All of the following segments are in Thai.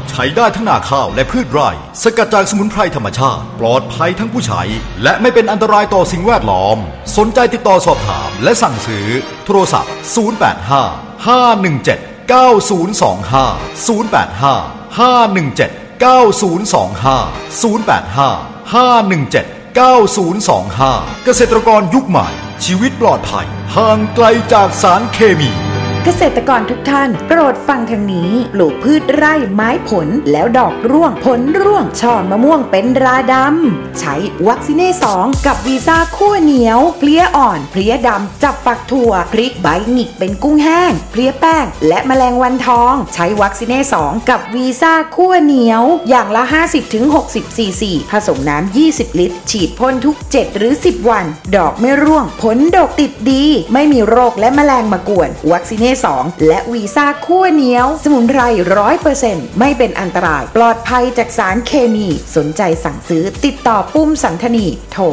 ใช้ได้ทั้งนาข้าวและพืชไร่สกัดจากสมุนไพรธรรมชาติปลอดภัยทั้งผู้ใช้และไม่เป็นอันตรายต่อสิ่งแวดล้อมสนใจติดต่อสอบถามและสั่งซื้อโทรศัพท์085 517 9025 085 517 9025 085 517 9025เกษตรกรยุคใหม่ชีวิตปลอดภัยห่างไกลจากสารเคมีเกษตรกรทุกท่านโปรดฟังทางนี้ปลูกพืชไร่ไม้ผลแล้วดอกร่วงผลร่วงช่อมะม่วงเป็นราดำใช้วัคซีเน่2กับวีซ่าคั่วเหนียวเพลี้ยอ่อนเพลี้ยดำจับฝักถั่วพริกใบหงิกเป็นกุ้งแห้งเพลี้ยแป้งและแมลงวันทองใช้วัคซีเน่2กับวีซ่าคั่วเหนียวอย่างละ 50-60 ซีซีผสมน้ำ20 ลิตรฉีดพ่นทุก7หรือ10วันดอกไม่ร่วงผลดกติดดีไม่มีโรคและแมลงมากวนวัคซีเน่2และวีซ่าคั่วเหนียวสมุนไพร 100% ไม่เป็นอันตรายปลอดภัยจากสารเคมีสนใจสั่งซื้อติดต่อปุ้มสันธนีโทร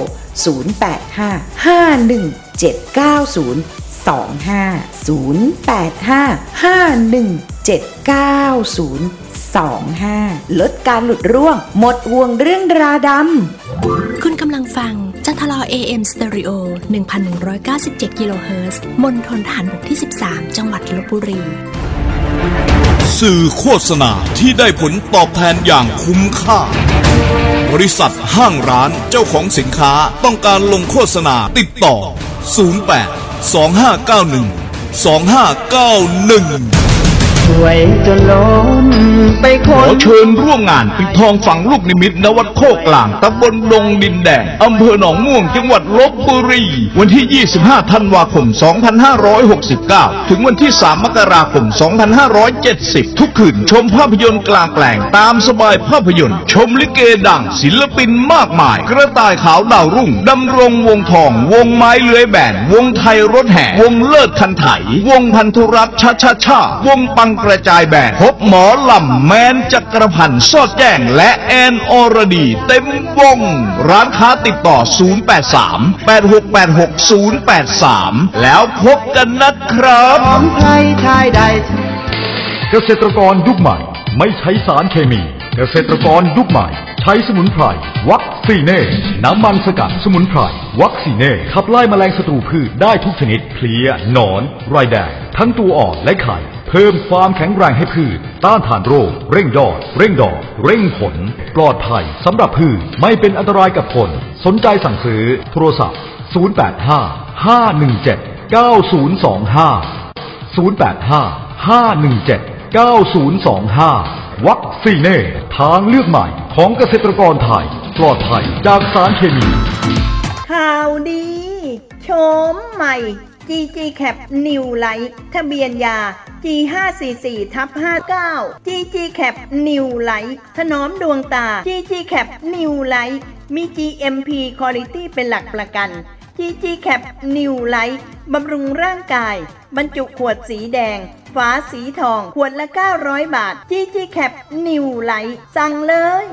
085-517-9025 ลดการหลุดร่วงหมดห่วงเรื่องราดำคุณกำลังฟังจันทร AM Stereo 1197 กิโลเฮิรตซ์มณฑลทหารบกที่ 13 จังหวัดลพบุรีสื่อโฆษณาที่ได้ผลตอบแทนอย่างคุ้มค่าบริษัทห้างร้านเจ้าของสินค้าต้องการลงโฆษณาติดต่อ08 2591 2591 ช่วยจนล้นไปขอเชิญร่วมงานปิดทองฝังลูกนิมิตณวัดโคกลางตำบลดงดินแดงอำเภอหนองม่วงจังหวัดลพบุรีวันที่25ธันวาคม2569ถึงวันที่3มกราคม2570ทุกคืนชมภาพยนตร์กลางแปลงตามสบายภาพยนตร์ชมลิเกดังศิลปินมากมายกระต่ายขาวดาวรุ่งดำรงวงทองวงไม้เลื้อยแบนวงไทยรถแห่วงเลิศคันไถวงพันธุรัตน์ชาวงปังกระจายแบนพบหมอลำแมนจักรพันธ์สอดแจ้งและแอนอรดีเต็มวงร้านค้าติดต่อ083-8686-083แล้วพบกันนะครับของไทยชายใดเกษตรกรยุคใหม่ไม่ใช้สารเคมีเกษตรกรยุคใหม่ใช้สมุนไพรวัคซีเน่น้ำมันสกัดสมุนไพรวัคซีเน่ขับไล่แมลงศัตรูพืชได้ทุกชนิดเพลี้ยหนอนไรแดงทั้งตัวอ่อนและไข่เพิ่มความแข็งแรงให้พืชต้านทานโรคเร่งยอดเร่งดอกเร่งผลปลอดภัยสำหรับพืชไม่เป็นอันตรายกับคนสนใจสั่งซื้อโทรศัพท์085-517-9025 วัคซีเน่ทางเลือกใหม่ของเกษตรกรไทยปลอดภัยจากสารเคมีข่าวดีโฉมใหม่ GG Cap New Light ทะเบียนยา G544/59 GG Cap New Light ถนอมดวงตา GG Cap New Light มี GMP Quality เป็นหลักประกัน GG Cap New Light บำรุงร่างกายบรรจุขวดสีแดงฝาสีทองขวดละ900 บาท GG Cap New Light สั่งเลย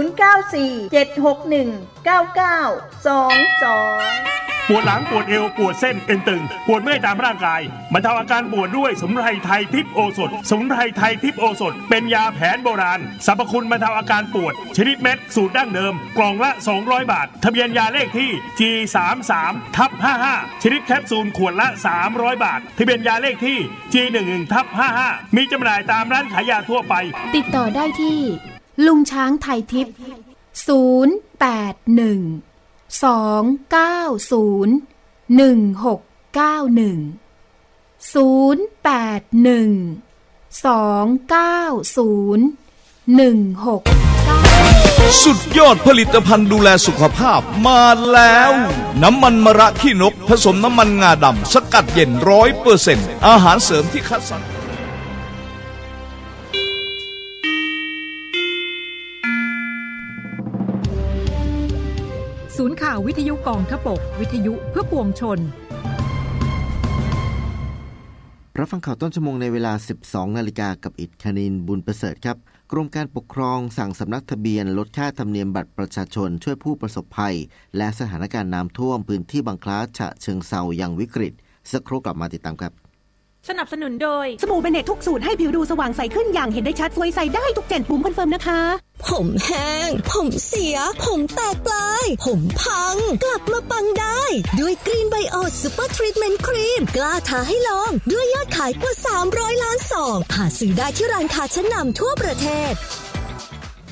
0947619922 ปวดหลังปวดเอวปวดเส้นเอ็นตึงปวดเมื่อยตามร่างกายบรรเทาอาการปวดด้วยสมุนไพรไทยทิพย์โอสถสมุนไพรไทยทิพย์โอสถเป็นยาแผนโบราณสรรพคุณบรรเทาอาการปวดชนิดเม็ดสูตรดั้งเดิมกล่องละ200 บาททะเบียนยาเลขที่ G33/55 ชนิดแคปซูลขวดละ300 บาททะเบียนยาเลขที่ G11/55 มีจำหน่ายตามร้านขายยาทั่วไปติดต่อได้ที่ลุงช้างไทยทิพย์สุดยอดผลิตภัณฑ์ดูแลสุขภาพมาแล้วน้ำมันมะระขี้นกผสมน้ำมันงาดำสกัดเย็น 100% อาหารเสริมที่คัดสรรศูนย์ข่าววิทยุกองทพบกวิทยุเพื่อปวงชนรับฟังข่าวต้นชั่วโมงในเวลา 12 นาฬิกากับอิฐคณินบุญประเสริฐครับกรมการปกครองสั่งสำนักทะเบียนลดค่าธรรมเนียมบัตรประชาชนช่วยผู้ประสบภัยและสถานการณ์น้ำท่วมพื้นที่บางคล้าฉะเชิงเทรายังวิกฤตสักครู่กลับมาติดตามครับสนับสนุนโดยสบู่เบเนตทุกสูตรให้ผิวดูสว่างใสขึ้นอย่างเห็นได้ชัดสวยใสได้ทุก7ปุ่มคอนเฟิร์มนะคะผมแห้งผมเสียผมแตกปลายผมพังกลับมาปังได้ด้วยกรีนไบโอซูเปอร์ทรีทเมนต์ครีมกล้าท้าให้ลองด้วยยอดขายกว่า300 ล้านซองหาซื้อได้ที่ร้านค้าชั้นนำทั่วประเทศ